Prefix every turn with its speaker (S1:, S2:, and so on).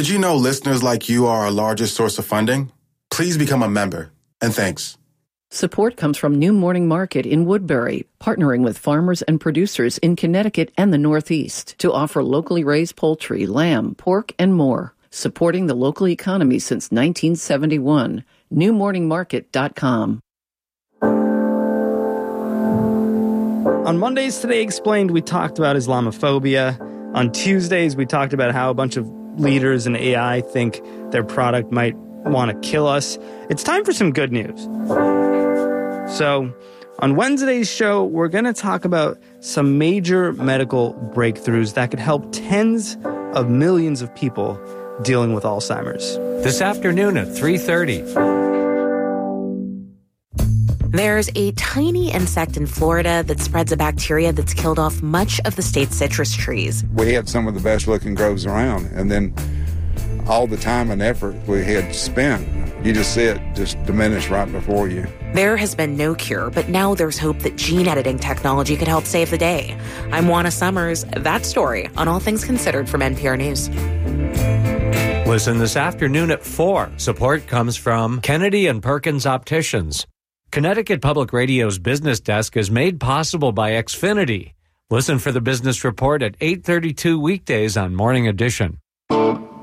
S1: Did you know listeners like you are our largest source of funding? Please become a member, and thanks.
S2: Support comes from New Morning Market in Woodbury, partnering with farmers and producers in Connecticut and the Northeast to offer locally raised poultry, lamb, pork, and more. Supporting the local economy since 1971. NewMorningMarket.com.
S3: On Mondays Today Explained, we talked about Islamophobia. On Tuesdays, we talked about how a bunch of leaders in AI think their product might want to kill us. It's time for some good news. So, on Wednesday's show, we're going to talk about some major medical breakthroughs that could help tens of millions of people dealing with Alzheimer's.
S4: This afternoon at 3:30.
S5: There's a tiny insect in Florida that spreads a bacteria that's killed off much of the state's citrus trees.
S6: We had some of the best looking groves around, and then all the time and effort we had spent, you just see it just diminish right before you.
S5: There has been no cure, but now there's hope that gene editing technology could help save the day. I'm Juana Summers. That story on All Things Considered from NPR News.
S4: Listen this afternoon at 4. Support comes from Kennedy and Perkins Opticians. Connecticut Public Radio's Business Desk is made possible by Xfinity. Listen for the business report at 8:32 weekdays on Morning Edition.